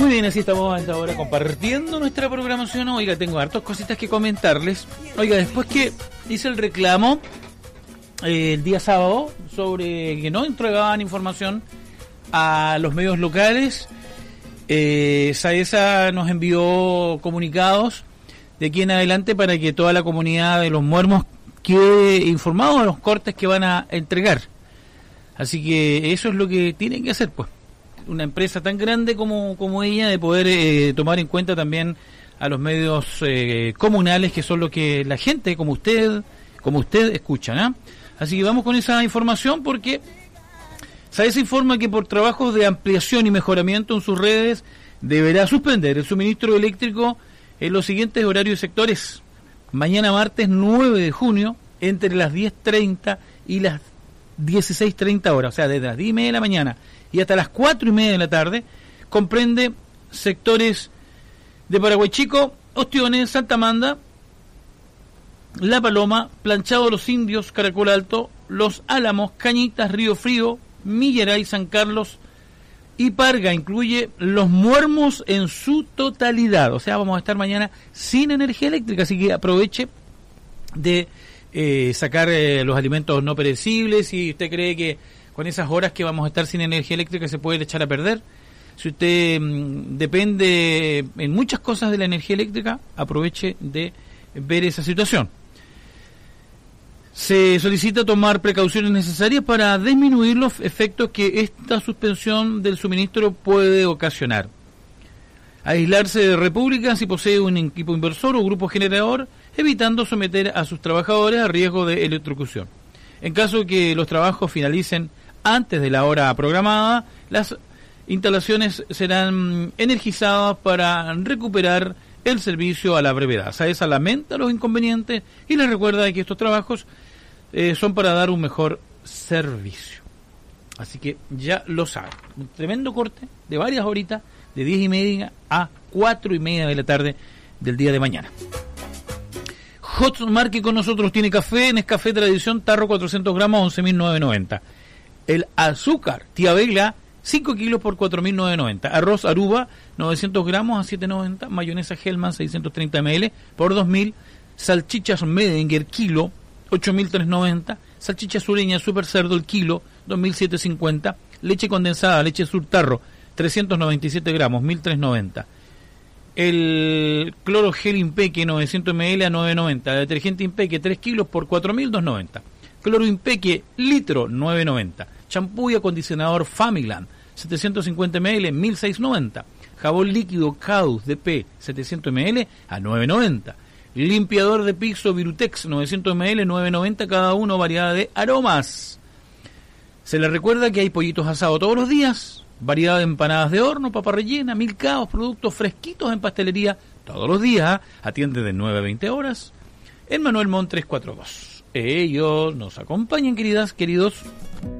Muy bien, así estamos hasta ahora compartiendo nuestra programación. Oiga, tengo hartas cositas que comentarles. Oiga, después que hice el reclamo el día sábado sobre que no entregaban información a los medios locales, SAESA nos envió comunicados de aquí en adelante para que toda la comunidad de Los Muermos quede informado de los cortes que van a entregar. Así que eso es lo que tienen que hacer, pues. Una empresa tan grande como ella, de poder tomar en cuenta también a los medios comunales, que son lo que la gente como usted escucha, ¿no? Así que vamos con esa información, porque SAESA informa que por trabajos de ampliación y mejoramiento en sus redes deberá suspender el suministro eléctrico en los siguientes horarios y sectores. Mañana martes 9 de junio, entre las 10:30 y las 16:30 horas, o sea, desde las 10:30 de la mañana y hasta las 4:30 de la tarde, comprende sectores de Paraguay Chico, Ostiones, Santa Amanda, La Paloma, Planchado Los Indios, Caracol Alto, Los Álamos, Cañitas, Río Frío, Millaray, San Carlos y Parga. Incluye Los Muermos en su totalidad. O sea, vamos a estar mañana sin energía eléctrica, así que aproveche de sacar los alimentos no perecibles. Si usted cree que con esas horas que vamos a estar sin energía eléctrica se puede echar a perder, si usted depende en muchas cosas de la energía eléctrica, aproveche de ver esa situación. Se solicita tomar precauciones necesarias para disminuir los efectos que esta suspensión del suministro puede ocasionar. Aislarse de República si posee un equipo inversor o grupo generador, evitando someter a sus trabajadores a riesgo de electrocución. En caso de que los trabajos finalicen antes de la hora programada, las instalaciones serán energizadas para recuperar el servicio a la brevedad. SAESA lamenta los inconvenientes y les recuerda que estos trabajos son para dar un mejor servicio. Así que ya lo saben. Un tremendo corte de varias horitas, de 10:30 a 4:30 de la tarde del día de mañana. Hotmart, que con nosotros tiene café, Nescafé Tradición, tarro 400 gramos, 11.990. El azúcar, Tía Vela, 5 kilos por 4.990. Arroz Aruba, 900 gramos a 7.90. Mayonesa Hellman, 630 ml por 2.000. Salchichas Medinger, kilo, 8.390. Salchicha sureña Super Cerdo, el kilo, 2.750. Leche condensada, leche Sur Tarro, 397 gramos, 1.390. El cloro gel Impeque, 900 ml a 9.90. Detergente Impeque, 3 kilos por 4.290. Cloro Impeque, litro, 9.90. Champú y acondicionador Familand, 750 ml, 1.690. Jabón líquido Caus DP, 700 ml a 9.90. Limpiador de piso Virutex, 900 ml, 9.90 cada uno, variedad de aromas. Se les recuerda que hay pollitos asados todos los días, variedad de empanadas de horno, papa rellena, milcaos, productos fresquitos en pastelería todos los días. Atiende de 9 a 20 horas en Manuel Montt 342. Ellos nos acompañan, queridos.